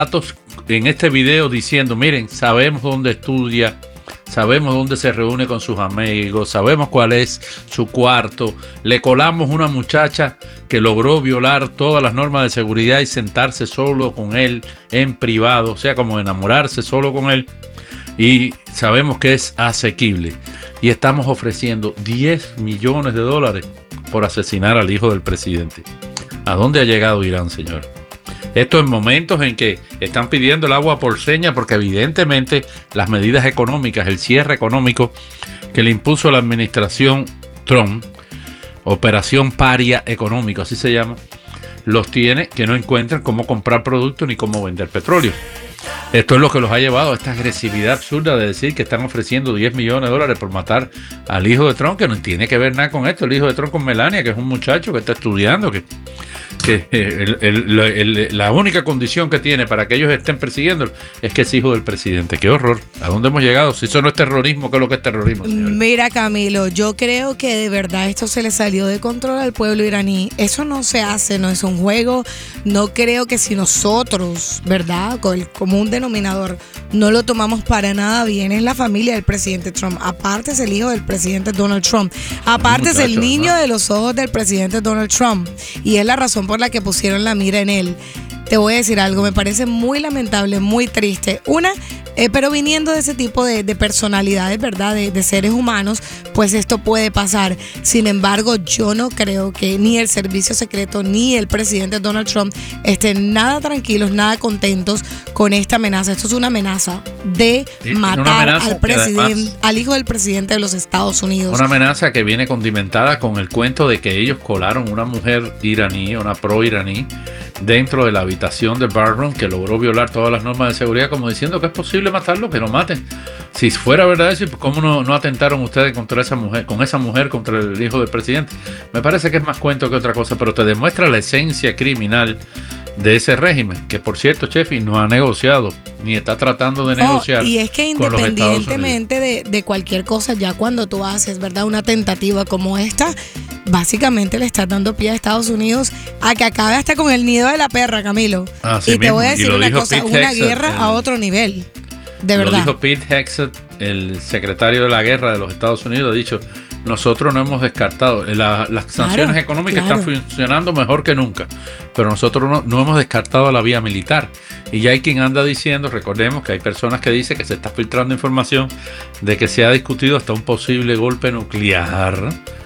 datos en este video diciendo, miren, sabemos dónde estudia, sabemos dónde se reúne con sus amigos, sabemos cuál es su cuarto. Le colamos una muchacha que logró violar todas las normas de seguridad y sentarse solo con él en privado, o sea, como enamorarse solo con él. Y sabemos que es asequible. Y estamos ofreciendo $10 millones por asesinar al hijo del presidente. ¿A dónde ha llegado Irán, señor? Esto en momentos en que están pidiendo el agua por señas porque evidentemente las medidas económicas, el cierre económico que le impuso la administración Trump, operación paria económico, así se llama, los tiene que no encuentran cómo comprar productos ni cómo vender petróleo. Esto es lo que los ha llevado a esta agresividad absurda de decir que están ofreciendo $10 millones por matar al hijo de Trump, que no tiene que ver nada con esto. El hijo de Trump con Melania, que es un muchacho que está estudiando, que la única condición que tiene para que ellos estén persiguiéndolo es que es hijo del presidente. ¡Qué horror! ¿A dónde hemos llegado? Si eso no es terrorismo, ¿qué es lo que es terrorismo, señores? Mira, Camilo, yo creo que de verdad esto se le salió de control al pueblo iraní. Eso no se hace, no es un juego. No creo que si nosotros, ¿verdad?, con el común denominador, no lo tomamos para nada bien, es la familia del presidente Trump. Aparte es el hijo del presidente Donald Trump. Aparte es el niño de los ojos del presidente Donald Trump. Y es la razón por la que pusieron la mira en él. Te voy a decir algo, me parece muy lamentable, muy triste. Pero viniendo de ese tipo de personalidades, ¿verdad? De seres humanos, pues esto puede pasar. Sin embargo, yo no creo que ni el servicio secreto ni el presidente Donald Trump estén nada tranquilos, nada contentos con esta amenaza. Esto es una amenaza de matar al presidente, al hijo del presidente de los Estados Unidos. Una amenaza que viene condimentada con el cuento de que ellos colaron una mujer iraní, una pro-iraní, dentro de la habitación del barroom, que logró violar todas las normas de seguridad, como diciendo que es posible matarlo, que lo maten. Si fuera verdad eso, ¿cómo no atentaron ustedes contra esa mujer, contra el hijo del presidente? Me parece que es más cuento que otra cosa, pero te demuestra la esencia criminal de ese régimen, que por cierto, Chefi, no ha negociado, ni está tratando de negociar. Y es que independientemente de cualquier cosa, ya cuando tú haces, ¿verdad?, una tentativa como esta, básicamente le estás dando pie a Estados Unidos a que acabe hasta con el nido de la perra, Camilo. Así y te mismo. voy a decir una cosa, Pete una Hegseth, guerra a otro nivel, de verdad. Lo dijo Pete Hegseth, el secretario de la guerra de los Estados Unidos, ha dicho, nosotros no hemos descartado, las sanciones económicas están funcionando mejor que nunca, pero nosotros no hemos descartado la vía militar. Y ya hay quien anda diciendo, recordemos que hay personas que dicen que se está filtrando información de que se ha discutido hasta un posible golpe nuclear.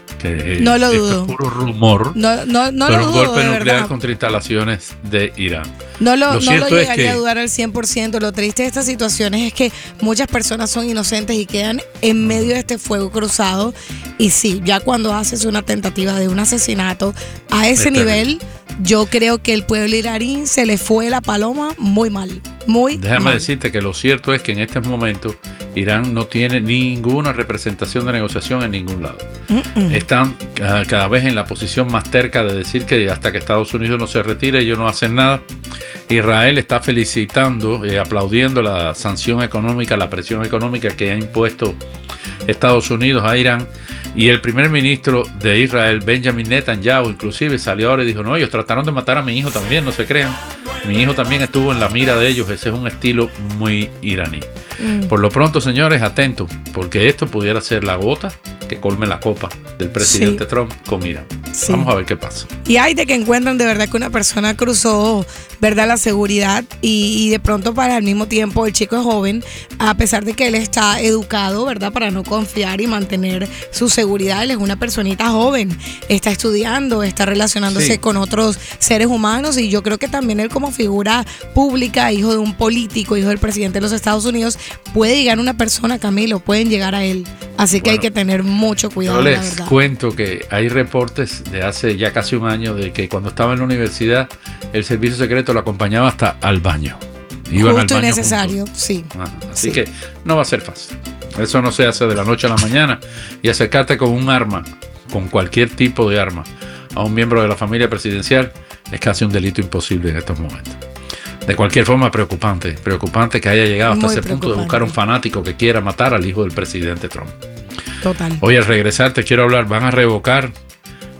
No lo dudo. Es puro rumor. No pero lo un dudo, golpe de nuclear verdad. contra instalaciones de Irán. No lo llegaría es que a dudar al 100%. Lo triste de estas situaciones es que muchas personas son inocentes y quedan en medio de este fuego cruzado. Y sí, ya cuando haces una tentativa de un asesinato a ese nivel, yo creo que el pueblo iraní se le fue la paloma muy mal. Déjame decirte que lo cierto es que en este momento Irán no tiene ninguna representación de negociación en ningún lado. Están cada vez en la posición más terca de decir que hasta que Estados Unidos no se retire ellos no hacen nada. Israel está felicitando, aplaudiendo la sanción económica, la presión económica que ha impuesto Estados Unidos a Irán. Y el primer ministro de Israel, Benjamin Netanyahu, inclusive salió ahora y dijo, no, ellos trataron de matar a mi hijo también, no se crean. Mi hijo también estuvo en la mira de ellos, ese es un estilo muy iraní. Por lo pronto, señores, atentos, porque esto pudiera ser la gota que colme la copa del presidente Trump con Irán. Sí. Vamos a ver qué pasa. Y hay de que encuentran de verdad que una persona cruzó, ¿verdad?, la seguridad y de pronto para al mismo tiempo el chico es joven, a pesar de que él está educado, ¿verdad?, para no confiar y mantener su seguridad. Él es una personita joven, está estudiando, está relacionándose con otros seres humanos y yo creo que también él como figura pública, hijo de un político, hijo del presidente de los Estados Unidos, puede llegar a una persona, Camilo, pueden llegar a él. Así que hay que tener mucho cuidado. Yo les cuento que hay reportes de hace ya casi un año de que cuando estaba en la universidad el servicio secreto lo acompañaba hasta al baño. Iban justo al baño y necesario, juntos. sí. Así que no va a ser fácil. Eso no se hace de la noche a la mañana. Y acercarte con un arma, con cualquier tipo de arma, a un miembro de la familia presidencial es casi un delito imposible en estos momentos. De cualquier forma, preocupante que haya llegado hasta ese punto de buscar un fanático que quiera matar al hijo del presidente Trump. Total. Hoy al regresar te quiero hablar, van a revocar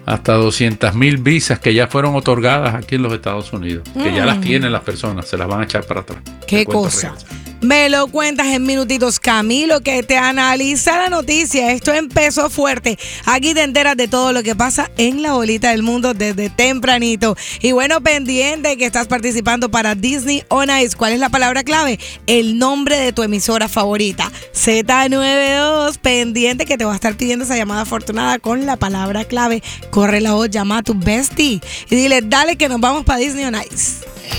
hasta 200,000 visas que ya fueron otorgadas aquí en los Estados Unidos, que ya las tienen las personas, se las van a echar para atrás. Qué cosa. Me lo cuentas en minutitos, Camilo, que te analiza la noticia. Esto empezó fuerte. Aquí te enteras de todo lo que pasa en la bolita del mundo desde tempranito. Y bueno, pendiente que estás participando para Disney On Ice. ¿Cuál es la palabra clave? El nombre de tu emisora favorita. Z92, pendiente que te va a estar pidiendo esa llamada afortunada con la palabra clave. Corre la voz, llama a tu bestie y dile, dale que nos vamos para Disney On Ice.